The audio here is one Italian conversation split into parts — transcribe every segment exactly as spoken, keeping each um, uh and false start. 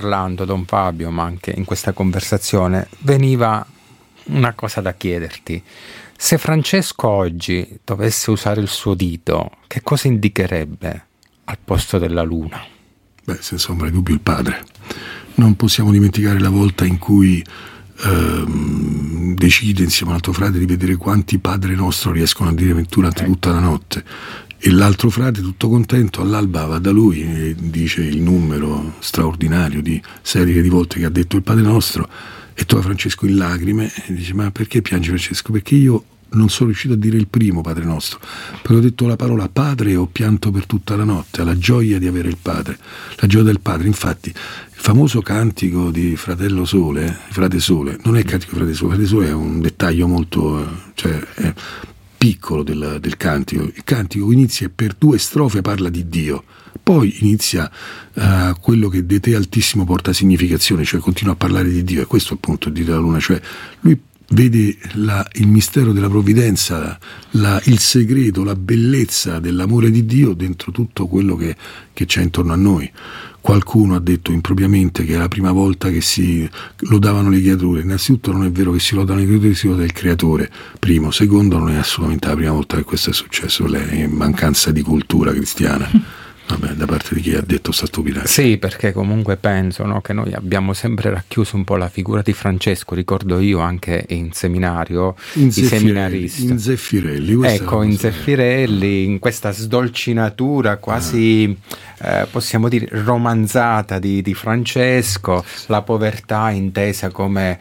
parlando, Don Fabio, ma anche in questa conversazione, veniva una cosa da chiederti. Se Francesco oggi dovesse usare il suo dito, che cosa indicherebbe al posto della luna? Beh, senza ombra di dubbio il padre. Non possiamo dimenticare la volta in cui ehm, decide insieme all'altro frate di vedere quanti Padre Nostro riescono a dire durante tutta la notte, e l'altro frate, tutto contento, all'alba va da lui e dice il numero straordinario di serie di volte che ha detto il Padre Nostro, e trova Francesco in lacrime e dice: ma perché piangi, Francesco? Perché io non sono riuscito a dire il primo Padre Nostro, perché ho detto la parola Padre e ho pianto per tutta la notte, alla gioia di avere il Padre, la gioia del Padre. Infatti il famoso cantico di Fratello Sole, Frate Sole, non è il cantico di Frate Sole, Frate Sole è un dettaglio molto, cioè, è piccolo del, del cantico. Il cantico inizia e per due strofe parla di Dio, poi inizia uh, quello che de te altissimo porta significazione, cioè continua a parlare di Dio, e questo è il punto di della luna, cioè lui vede la, il mistero della provvidenza, la, il segreto, la bellezza dell'amore di Dio dentro tutto quello che, che c'è intorno a noi. Qualcuno ha detto impropriamente che è la prima volta che si lodavano le creature. Innanzitutto non è vero che si lodano le creature, si loda il creatore, primo. Secondo, non è assolutamente la prima volta che questo è successo, è mancanza di cultura cristiana. Vabbè, da parte di chi ha detto sta stupidità. Sì, perché comunque penso, no, che noi abbiamo sempre racchiuso un po' la figura di Francesco. Ricordo io anche in seminario in i seminaristi in Zeffirelli, ecco in Zeffirelli, in questa sdolcinatura quasi ah. eh, possiamo dire romanzata di, di Francesco, la povertà intesa come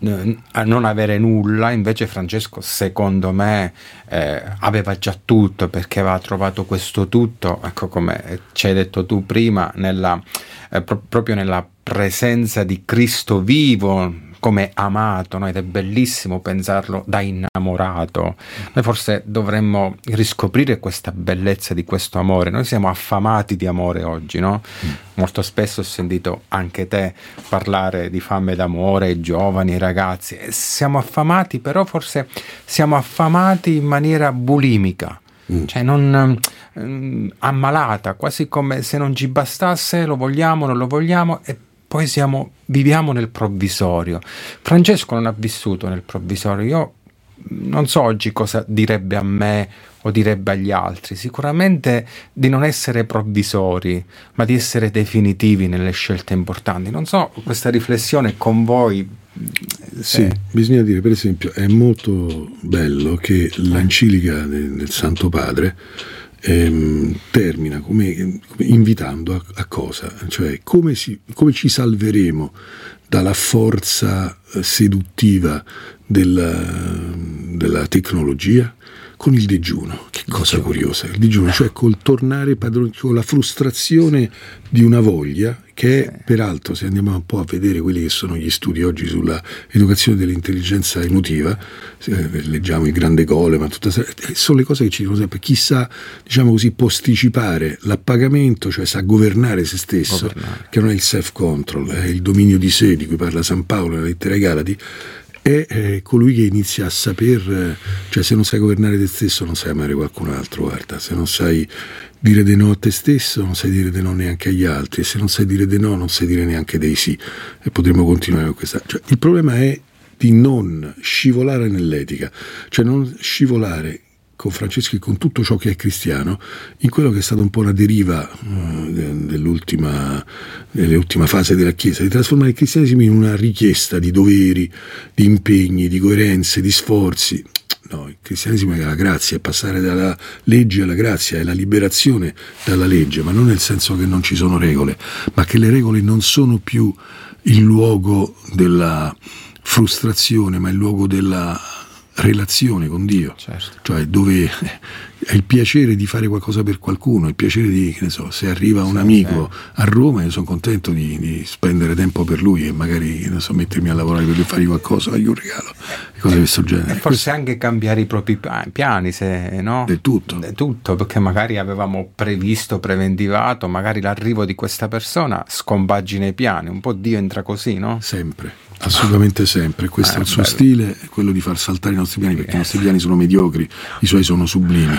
a non avere nulla. Invece Francesco, secondo me, eh, aveva già tutto, perché aveva trovato questo tutto, ecco, come ci hai detto tu prima, nella, eh, pro- proprio nella presenza di Cristo vivo, come amato, no? Ed è bellissimo pensarlo da innamorato. Noi forse dovremmo riscoprire questa bellezza di questo amore. Noi siamo affamati di amore oggi, no? Mm. Molto spesso ho sentito anche te parlare di fame d'amore, i giovani, i ragazzi. Siamo affamati, però forse siamo affamati in maniera bulimica. Mm. Cioè non um, ammalata, quasi come se non ci bastasse, lo vogliamo, non lo vogliamo, e poi siamo, viviamo nel provvisorio. Francesco non ha vissuto nel provvisorio. Io non so oggi cosa direbbe a me o direbbe agli altri. Sicuramente di non essere provvisori, ma di essere definitivi nelle scelte importanti. Non so, questa riflessione con voi. Se... Sì, bisogna dire, per esempio, è molto bello che l'enciclica del, del Santo Padre Ehm, termina come, come invitando a, a cosa? Cioè come, si, come ci salveremo dalla forza seduttiva della, della tecnologia? Con il digiuno. Che cosa curiosa, il digiuno, cioè col tornare padroni, con la frustrazione di una voglia che è, peraltro, se andiamo un po' a vedere quelli che sono gli studi oggi sulla educazione dell'intelligenza emotiva, eh, leggiamo il grande Goleman, tutta, eh, sono le cose che ci dicono sempre: chi sa, diciamo così, posticipare l'appagamento, cioè sa governare se stesso, governare. Che non è il self-control, è il dominio di sé di cui parla San Paolo nella lettera ai Galati, è eh, colui che inizia a saper, cioè se non sai governare te stesso non sai amare qualcun altro, guarda, se non sai dire di no a te stesso non sai dire di no neanche agli altri, e se non sai dire di no non sai dire neanche dei sì, e potremmo continuare con questa, cioè, il problema è di non scivolare nell'etica, cioè non scivolare con Francesco e con tutto ciò che è cristiano in quello che è stata un po' una deriva uh, dell'ultima, dell'ultima fase della Chiesa, di trasformare il cristianesimo in una richiesta di doveri, di impegni, di coerenze, di sforzi. No, il cristianesimo è la grazia, è passare dalla legge alla grazia, è la liberazione dalla legge, ma non nel senso che non ci sono regole, ma che le regole non sono più il luogo della frustrazione, ma il luogo della relazione con Dio, certo. Cioè dove è il piacere di fare qualcosa per qualcuno, il piacere di, che ne so, se arriva un sì, amico sì. a Roma, io sono contento di, di spendere tempo per lui e magari, non so, mettermi a lavorare per lui, fare qualcosa, fargli un regalo, cose di questo genere. E forse anche cambiare i propri piani, se no? Del tutto. Del tutto, perché magari avevamo previsto, preventivato, magari l'arrivo di questa persona scompagina i piani, un po' Dio entra così, no? Sempre. Assolutamente sempre, questo ah, è il suo bello. stile, è quello di far saltare i nostri piani, perché yes. i nostri piani sono mediocri, i suoi sono sublimi.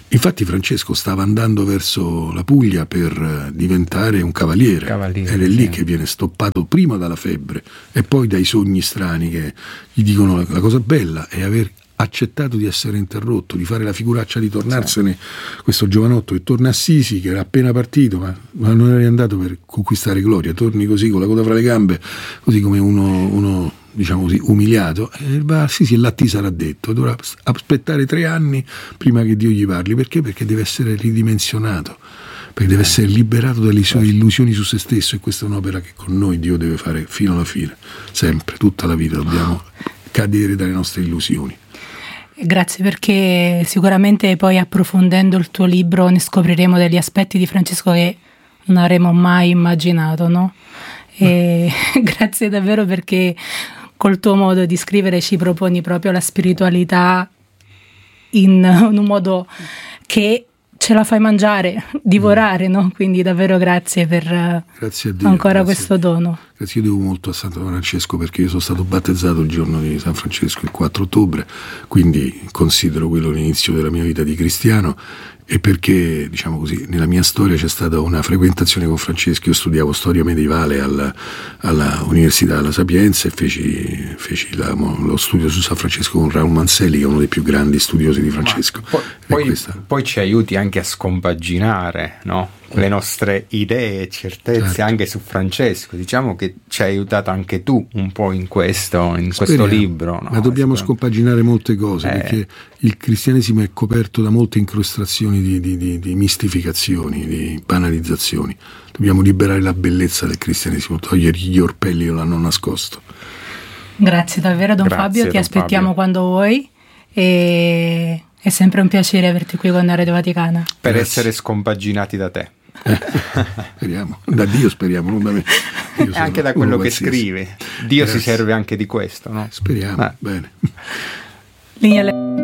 Infatti Francesco stava andando verso la Puglia per diventare un cavaliere, Cavaliere, ed è lì sì. che viene stoppato prima dalla febbre e poi dai sogni strani che gli dicono la, la cosa bella è aver accettato di essere interrotto, di fare la figuraccia di tornarsene. Sì. Questo giovanotto che torna a Sisi, che era appena partito, ma, ma non era andato per conquistare gloria, torni così con la coda fra le gambe, così come uno, uno diciamo così, umiliato, e va a Sisi e là ti sarà detto, dovrà aspettare tre anni prima che Dio gli parli. Perché? Perché deve essere ridimensionato, perché deve essere liberato dalle sue illusioni su se stesso, e questa è un'opera che con noi Dio deve fare fino alla fine, sempre, tutta la vita dobbiamo cadere dalle nostre illusioni. Grazie, perché sicuramente poi approfondendo il tuo libro ne scopriremo degli aspetti di Francesco che non avremmo mai immaginato, no? E grazie davvero, perché col tuo modo di scrivere ci proponi proprio la spiritualità in, in un modo che ce la fai mangiare, divorare, no? Quindi davvero grazie per grazie a Dio, ancora grazie. questo dono. Grazie, io devo molto a Santo Francesco, perché io sono stato battezzato il giorno di San Francesco, il quattro ottobre, quindi considero quello l'inizio della mia vita di cristiano, e perché, diciamo così, nella mia storia c'è stata una frequentazione con Francesco. Io studiavo storia medievale alla, alla Università della Sapienza e feci, feci la, lo studio su San Francesco con Raul Manzelli, che è uno dei più grandi studiosi di Francesco. Poi, poi, poi ci aiuti anche a scompaginare, no? Le nostre idee e certezze, certo, anche su Francesco. Diciamo che ci hai aiutato anche tu un po' in questo, in questo Speriamo, libro, no? Ma dobbiamo scompaginare molte cose, eh. perché il cristianesimo è coperto da molte incrostazioni di, di, di, di mistificazioni, di banalizzazioni. Dobbiamo liberare la bellezza del cristianesimo, togliere gli orpelli che l'hanno nascosto. Grazie davvero, Don Grazie, Fabio, ti Don aspettiamo Fabio. quando vuoi, e è sempre un piacere averti qui con Radio Vaticana. Per Grazie. essere scompaginati da te. Eh, speriamo, da Dio speriamo, non da me. Io E anche da quello che scrivi. Dio Grazie. Si serve anche di questo, no? Speriamo, ah. bene. Linea